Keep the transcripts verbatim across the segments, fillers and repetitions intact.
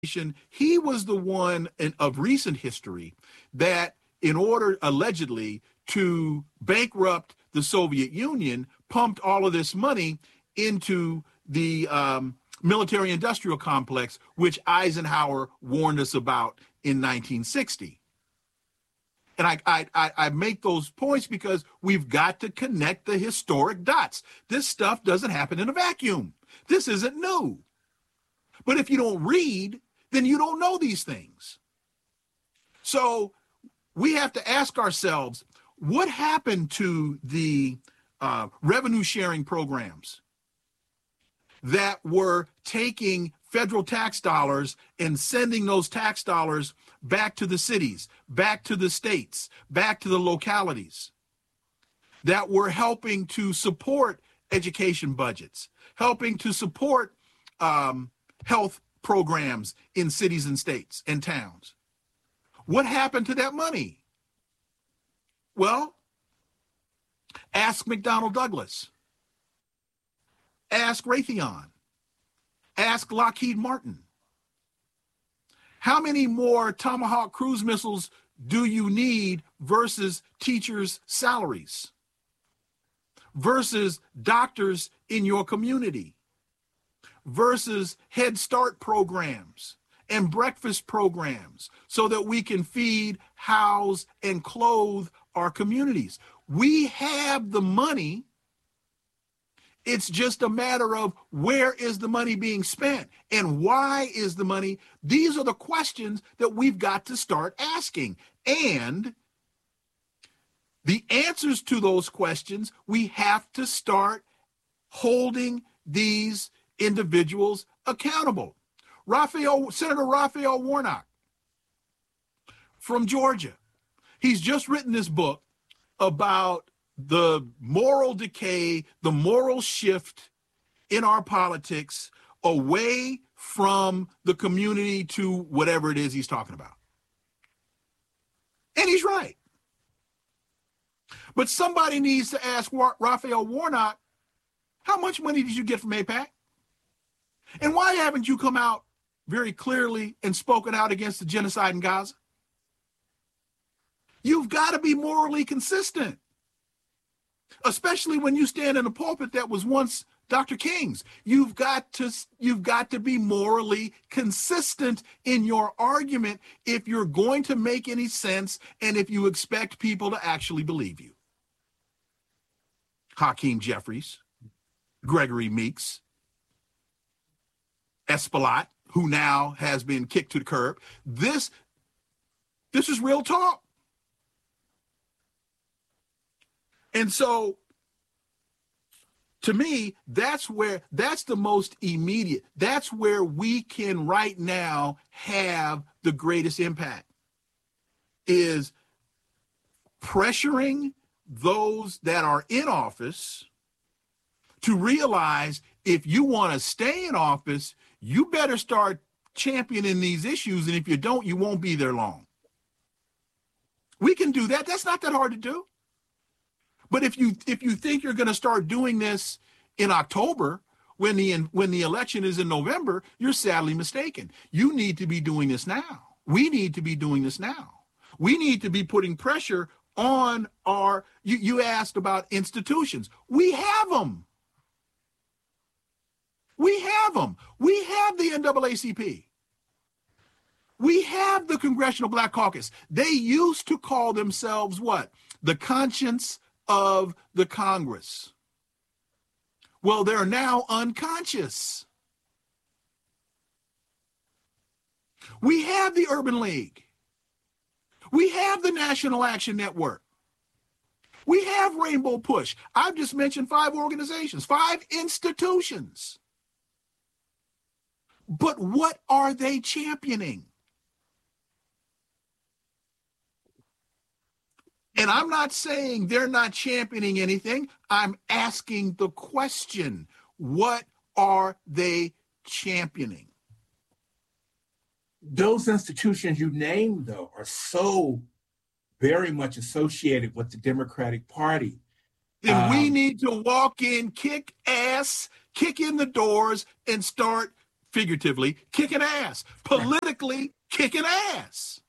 He was the one in, of recent history that, in order allegedly to bankrupt the Soviet Union, pumped all of this money into the um, military-industrial complex, which Eisenhower warned us about in nineteen sixty. And I, I, I make those points because we've got to connect the historic dots. This stuff doesn't happen in a vacuum. This isn't new. But if you don't read, then you don't know these things. So we have to ask ourselves, what happened to the uh, revenue sharing programs that were taking federal tax dollars and sending those tax dollars back to the cities, back to the states, back to the localities, that were helping to support education budgets, helping to support um, health programs in cities and states and towns? What happened to that money? Well, ask McDonnell Douglas. Ask Raytheon. Ask Lockheed Martin. How many more Tomahawk cruise missiles do you need versus teachers' salaries? Versus doctors in your community? Versus Head Start programs and breakfast programs so that we can feed, house, and clothe our communities. We have the money. It's just a matter of where is the money being spent and why is the money? These are the questions that we've got to start asking. And the answers to those questions, we have to start holding these individuals accountable. Raphael, Senator Raphael Warnock from Georgia, he's just written this book about the moral decay, the moral shift in our politics away from the community to whatever it is he's talking about. And he's right. But somebody needs to ask Raphael Warnock, how much money did you get from AIPAC? And why haven't you come out very clearly and spoken out against the genocide in Gaza? You've got to be morally consistent, especially when you stand in a pulpit that was once Doctor King's. You've got to, you've got to be morally consistent in your argument if you're going to make any sense and if you expect people to actually believe you. Hakeem Jeffries, Gregory Meeks, Espaillat, who now has been kicked to the curb. This, this is real talk. And so, to me, that's where, that's the most immediate. That's where we can right now have the greatest impact, is pressuring those that are in office to realize if you want to stay in office, you better start championing these issues. And if you don't, you won't be there long. We can do that. That's not that hard to do. But if you if you think you're going to start doing this in October when the when the election is in November, you're sadly mistaken. You need to be doing this now. We need to be doing this now. We need to be putting pressure on our, you, you asked about institutions. We have them. We have them. We have the N double A C P. We have the Congressional Black Caucus. They used to call themselves what? The conscience of the Congress. Well, they're now unconscious. We have the Urban League. We have the National Action Network. We have Rainbow Push. I've just mentioned five organizations, five institutions. But what are they championing? And I'm not saying they're not championing anything. I'm asking the question, what are they championing? Those institutions you named, though, are so very much associated with the Democratic Party. Then um, we need to walk in, kick ass, kick in the doors, and start figuratively, kicking ass, politically kicking ass.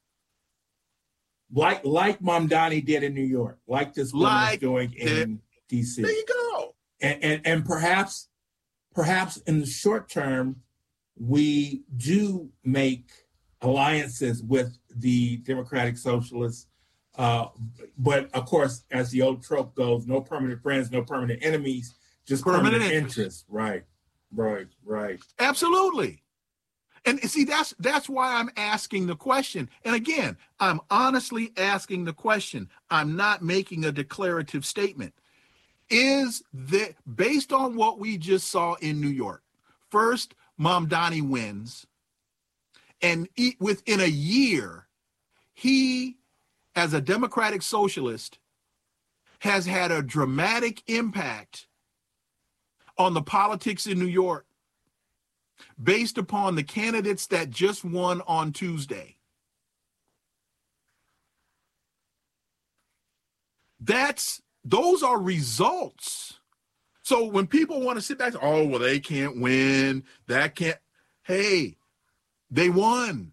Like like Mamdani did in New York, like this woman Like is doing in D C. There you go. And, and and perhaps perhaps in the short term, we do make alliances with the Democratic Socialists. Uh, but of course, as the old trope goes, no permanent friends, no permanent enemies, just permanent, permanent interests. interests. Right, right, right. Absolutely. And see, that's that's why I'm asking the question. And again, I'm honestly asking the question. I'm not making a declarative statement. Is that based on what we just saw in New York? First, Mamdani wins. And within a year, he, as a Democratic Socialist, has had a dramatic impact on the politics in New York based upon the candidates that just won on Tuesday. That's, those are results. So when people want to sit back, oh, well, they can't win, that can't, hey, they won.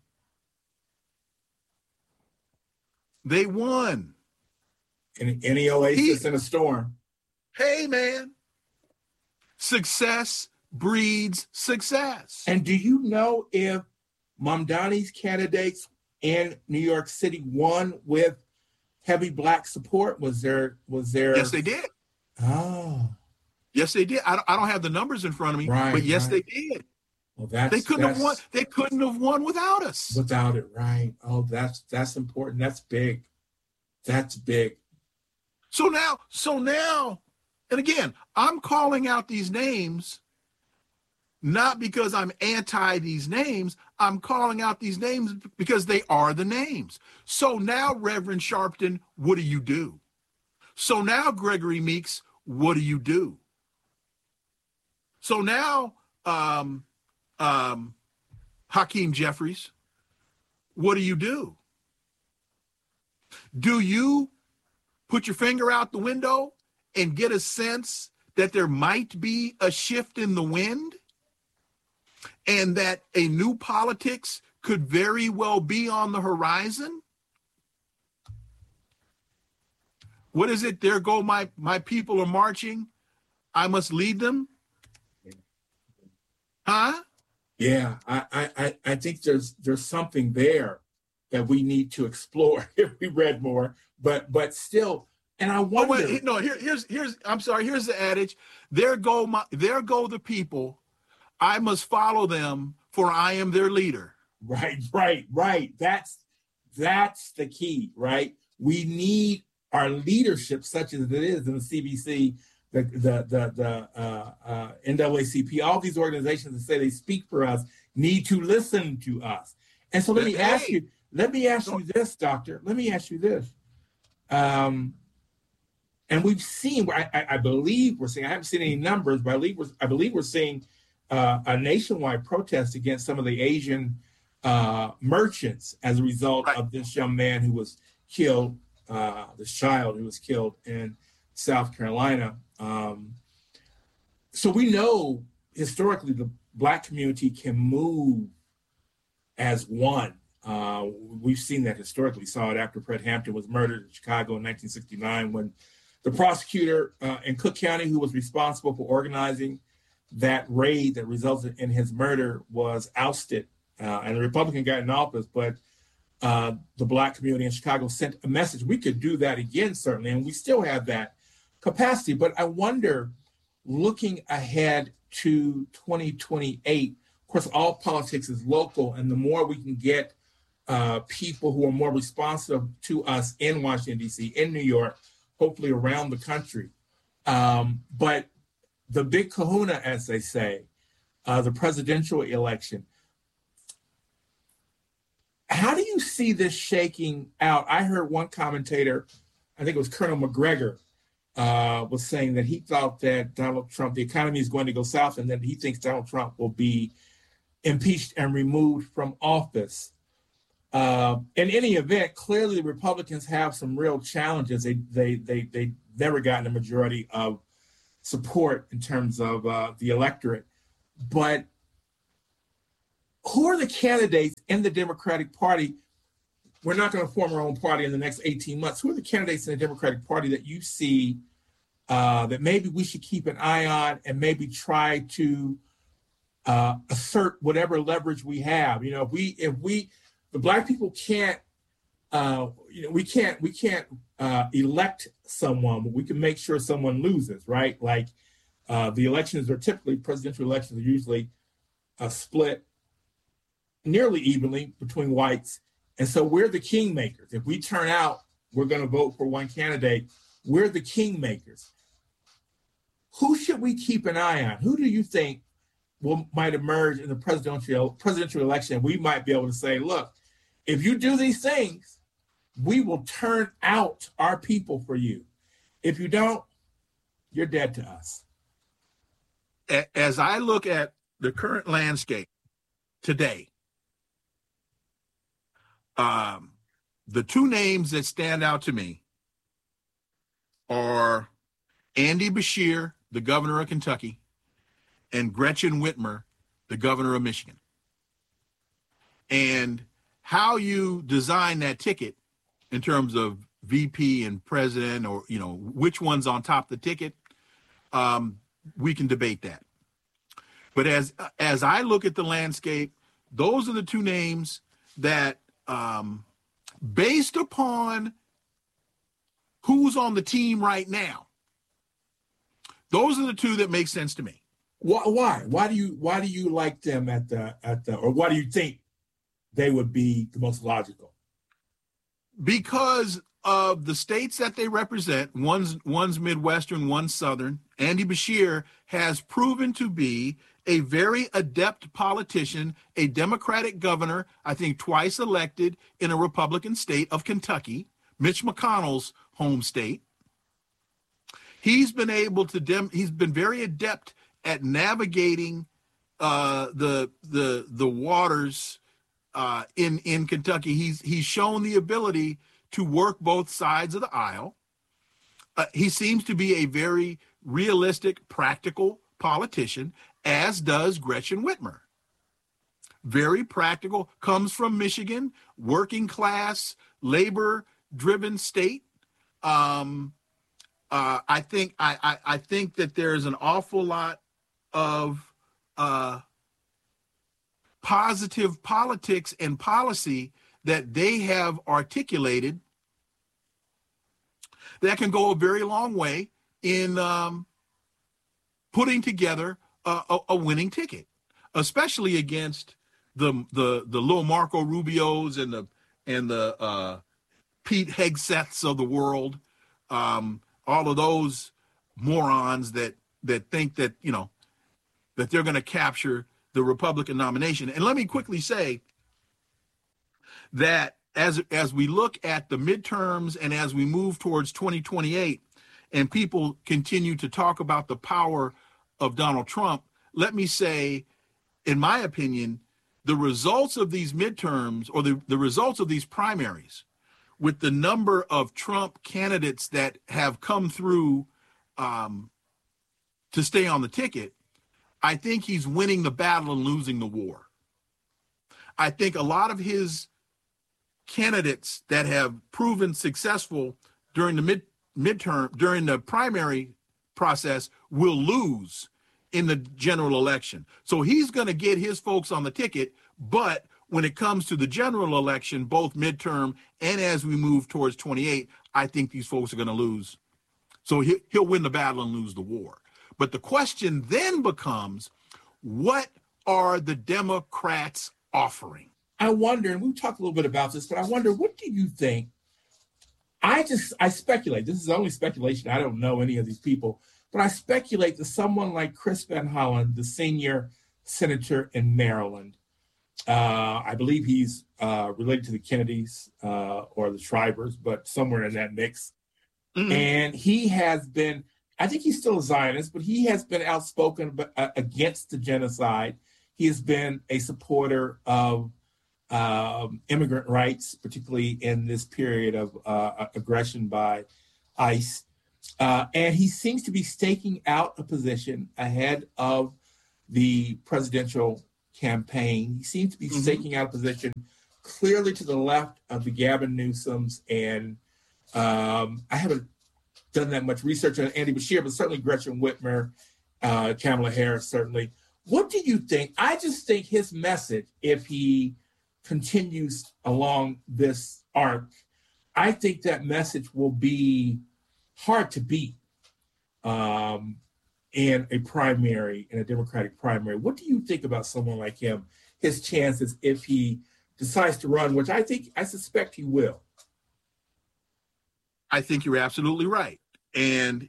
They won. Any, any oasis he, in a storm. Hey, man. Success breeds success. And do you know if Mamdani's candidates in New York City won with heavy Black support? Was there, was there? Yes, they did. Oh. Yes, they did. I don't, I don't have the numbers in front of me, right, but yes, right. they did. Well, that's, they couldn't that's, have won. They couldn't have won without us. Without it, right? Oh, that's that's important. That's big. That's big. So now, so now, and again, I'm calling out these names not because I'm anti these names. I'm calling out these names because they are the names. So now, Reverend Sharpton, what do you do? So now, Gregory Meeks, what do you do? So now, um, um, Hakeem Jeffries, what do you do? Do you put your finger out the window and get a sense that there might be a shift in the wind and that a new politics could very well be on the horizon? What is it? There go my, my people are marching. I must lead them. Huh? Yeah, I, I, I think there's there's something there that we need to explore if we read more. But but still, and I wonder. Oh, wait, no, here, here's here's I'm sorry. Here's the adage: there go my there go the people. I must follow them, for I am their leader. Right, right, right. That's that's the key, right? We need our leadership, such as it is in the C B C. The the the, the uh, uh, N double A C P, all these organizations that say they speak for us need to listen to us. And so let me ask you, let me ask you this, Doctor. Let me ask you this. Um, and we've seen, I, I, I believe we're seeing, I haven't seen any numbers, but I believe we're, I believe we're seeing uh, a nationwide protest against some of the Asian uh, merchants as a result right. of this young man who was killed, uh, this child who was killed in South Carolina. Um, so we know historically the Black community can move as one. Uh, we've seen that historically. We saw it after Fred Hampton was murdered in Chicago in nineteen sixty-nine when the prosecutor uh, in Cook County who was responsible for organizing that raid that resulted in his murder was ousted. Uh, and the Republican got in office, but uh, the Black community in Chicago sent a message. We could do that again, certainly, and we still have that capacity. But I wonder, looking ahead to twenty twenty-eight, of course, all politics is local, and the more we can get uh, people who are more responsive to us in Washington, D C, in New York, hopefully around the country. Um, but the big kahuna, as they say, uh, the presidential election, how do you see this shaking out? I heard one commentator, I think it was Colonel McGregor, Uh, was saying that he thought that Donald Trump, the economy is going to go south, and that he thinks Donald Trump will be impeached and removed from office. Uh, in any event, clearly the Republicans have some real challenges. They they they they never gotten a majority of support in terms of uh, the electorate. But who are the candidates in the Democratic Party? We're not going to form our own party in the next eighteen months. Who are the candidates in the Democratic Party that you see uh, that maybe we should keep an eye on and maybe try to uh, assert whatever leverage we have? You know, if we, if we, the Black people can't, uh, you know, we can't, we can't uh, elect someone, but we can make sure someone loses, right? Like uh, the elections are typically, presidential elections are usually a split nearly evenly between whites. And so we're the kingmakers. If we turn out, we're going to vote for one candidate. We're the kingmakers. Who should we keep an eye on? Who do you think will might emerge in the presidential presidential election? We might be able to say, look, if you do these things, we will turn out our people for you. If you don't, you're dead to us. As I look at the current landscape today, Um, the two names that stand out to me are Andy Beshear, the governor of Kentucky, and Gretchen Whitmer, the governor of Michigan. And how you design that ticket in terms of V P and president, or, you know, which one's on top of the ticket, um, we can debate that. But as as I look at the landscape, those are the two names that, Um, based upon who's on the team right now, those are the two that make sense to me. Why? Why? Why do you? Why do you like them at the at the? Or why do you think they would be the most logical? Because of the states that they represent. One's one's Midwestern, one's Southern. Andy Beshear has proven to be a very adept politician, a Democratic governor, I think twice elected in a Republican state of Kentucky, Mitch McConnell's home state. He's been able to, dem- he's been very adept at navigating uh, the the the waters uh, in in Kentucky. He's he's shown the ability to work both sides of the aisle. Uh, he seems to be a very realistic, practical politician, as does Gretchen Whitmer. Very practical, comes from Michigan, working class, labor-driven state. Um, uh, I think I, I, I think that there's an awful lot of uh, positive politics and policy that they have articulated that can go a very long way in um, putting together a, a, a winning ticket, especially against the the the little Marco Rubios and the and the uh, Pete Hegseths of the world, um, all of those morons that that think that you know that they're going to capture the Republican nomination. And let me quickly say that as as we look at the midterms and as we move towards twenty twenty-eight, and people continue to talk about the power of Donald Trump, let me say, in my opinion, the results of these midterms, or the, the results of these primaries, with the number of Trump candidates that have come through um, to stay on the ticket, I think he's winning the battle and losing the war. I think a lot of his candidates that have proven successful during the mid midterm, during the primary process, will lose in the general election. So he's going to get his folks on the ticket, but when it comes to the general election, both midterm and as we move towards twenty-eight, I think these folks are going to lose. So he, he'll win the battle and lose the war. But the question then becomes, what are the Democrats offering? I wonder, and we talked a little bit about this, but I wonder, what do you think? I just, I speculate, this is only speculation, I don't know any of these people, but I speculate that someone like Chris Van Hollen, the senior senator in Maryland, uh, I believe he's uh, related to the Kennedys uh, or the Shrivers, but somewhere in that mix. Mm-hmm. And he has been, I think he's still a Zionist, but he has been outspoken against the genocide. He has been a supporter of um, immigrant rights, particularly in this period of uh, aggression by ICE. Uh, and he seems to be staking out a position ahead of the presidential campaign. He seems to be Mhm. staking out a position clearly to the left of the Gavin Newsoms. And um, I haven't done that much research on Andy Beshear, but certainly Gretchen Whitmer, uh, Kamala Harris, certainly. What do you think? I just think his message, if he continues along this arc, I think that message will be hard to beat um, in a primary, in a Democratic primary. What do you think about someone like him, his chances if he decides to run, which I think, I suspect he will? I think you're absolutely right. And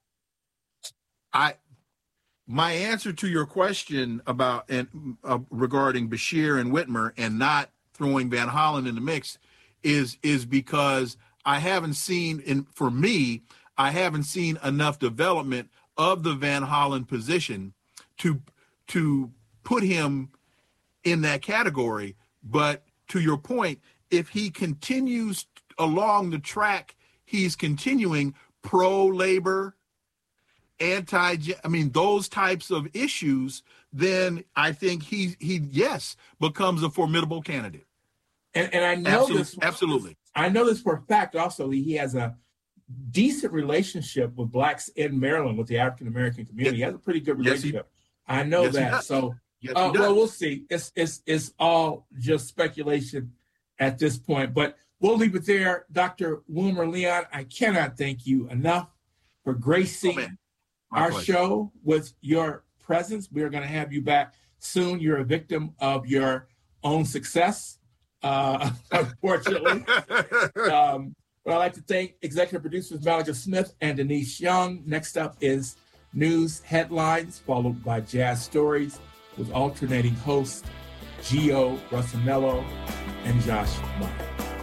I, my answer to your question about and uh, regarding Beshear and Whitmer and not throwing Van Hollen in the mix is is because I haven't seen, in for me, I haven't seen enough development of the Van Hollen position to to put him in that category. But to your point, if he continues along the track he's continuing, pro-labor, anti, I mean, those types of issues, then I think he, he yes, becomes a formidable candidate. And, and I know Absolute, this. Absolutely. I know this for a fact also. He has a decent relationship with blacks in Maryland, with the African-American community. He has a pretty good relationship. Yes, he, I know yes, that. So, yes, uh, well, we'll see. It's, it's, it's all just speculation at this point, but we'll leave it there. Doctor Wilmer Leon, I cannot thank you enough for gracing oh, our pleasure. show with your presence. We are going to have you back soon. You're a victim of your own success, uh, unfortunately. um, but I'd like to thank executive producers Malaga Smith and Denise Young. Next up is news headlines, followed by jazz stories with alternating hosts Gio Rossanello and Josh Meyer.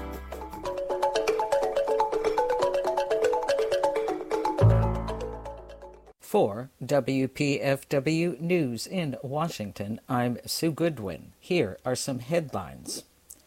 For W P F W News in Washington, I'm Sue Goodwin. Here are some headlines.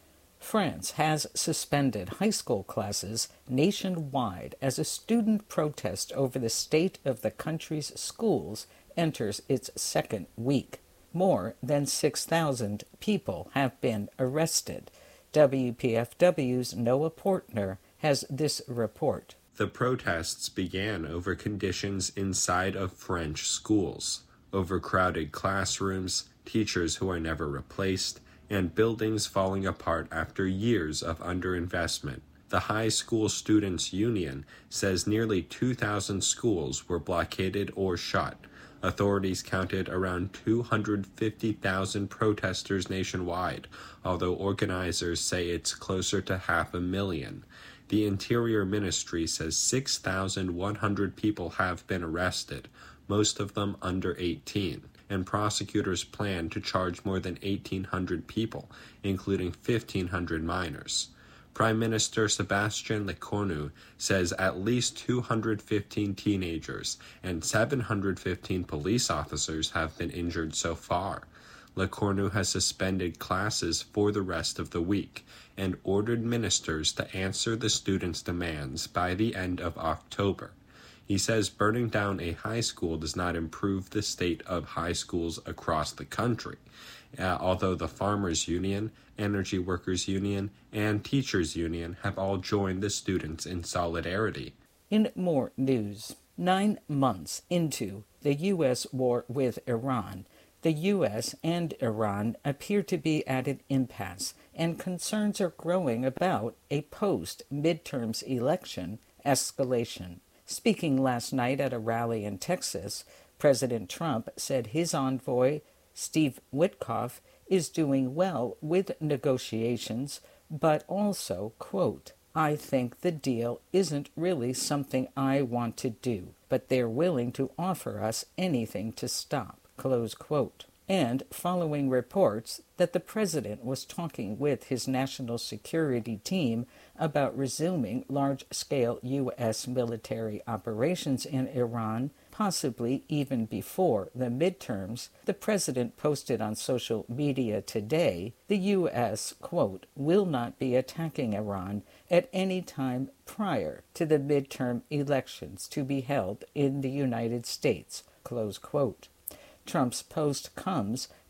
France has suspended high school classes nationwide as a student protest over the state of the country's schools enters its second week. More than six thousand people have been arrested. W P F W's Noah Portner has this report. The protests began over conditions inside of French schools, overcrowded classrooms, teachers who are never replaced, and buildings falling apart after years of underinvestment. The High School Students Union says nearly two thousand schools were blockaded or shut. Authorities counted around two hundred fifty thousand protesters nationwide, although organizers say it's closer to half a million. The Interior Ministry says six thousand one hundred people have been arrested, most of them under eighteen, and prosecutors plan to charge more than eighteen hundred people, including fifteen hundred minors. Prime Minister Sébastien Lecornu says at least two hundred fifteen teenagers and seven hundred fifteen police officers have been injured so far. Lecornu has suspended classes for the rest of the week and ordered ministers to answer the students' demands by the end of October. He says burning down a high school does not improve the state of high schools across the country, uh, although the Farmers Union, Energy Workers Union, and Teachers Union have all joined the students in solidarity. In more news, nine months into the U S war with Iran, the U S and Iran appear to be at an impasse, and concerns are growing about a post-midterms election escalation. Speaking last night at a rally in Texas, President Trump said his envoy, Steve Witkoff, is doing well with negotiations, but also, quote, I think the deal isn't really something I want to do, but they're willing to offer us anything to stop, close quote. And following reports that the president was talking with his national security team about resuming large-scale U S military operations in Iran, possibly even before the midterms, the president posted on social media today, the U S, quote, will not be attacking Iran at any time prior to the midterm elections to be held in the United States, close quote. Trump's post comes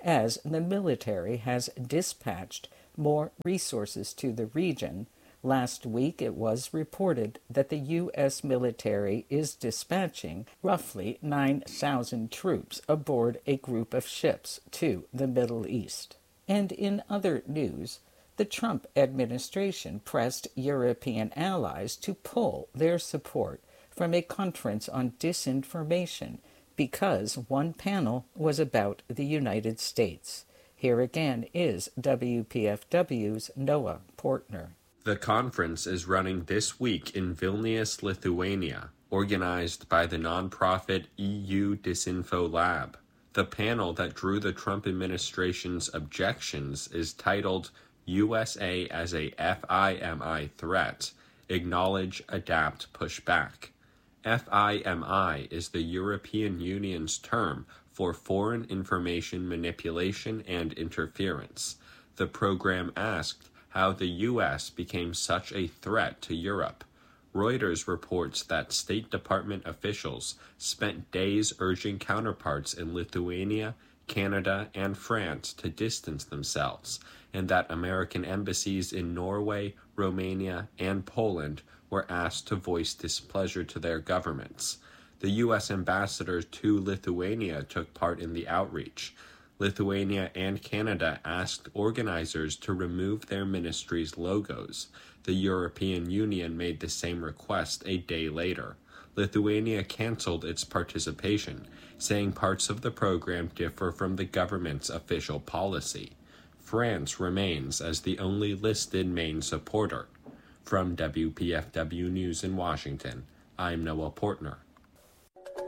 as the military has dispatched more resources to the region. Last week, it was reported that the U S military is dispatching roughly nine thousand troops aboard a group of ships to the Middle East. And in other news, the Trump administration pressed European allies to pull their support from a conference on disinformation because one panel was about the United States. Here again is W P F W's Noah Portner. The conference is running this week in Vilnius, Lithuania, organized by the nonprofit E U Disinfo Lab. The panel that drew the Trump administration's objections is titled U S A as a FIMI Threat, Acknowledge, Adapt, Push Back. FIMI is the European Union's term for foreign information manipulation and interference. The program asked how the U S became such a threat to Europe. Reuters reports that State Department officials spent days urging counterparts in Lithuania, Canada, and France to distance themselves, and that American embassies in Norway, Romania, and Poland were asked to voice displeasure to their governments. The U S ambassador to Lithuania took part in the outreach. Lithuania and Canada asked organizers to remove their ministries' logos. The European Union made the same request a day later. Lithuania canceled its participation, saying parts of the program differ from the government's official policy. France remains as the only listed main supporter. From W P F W News in Washington, I'm Noah Portner.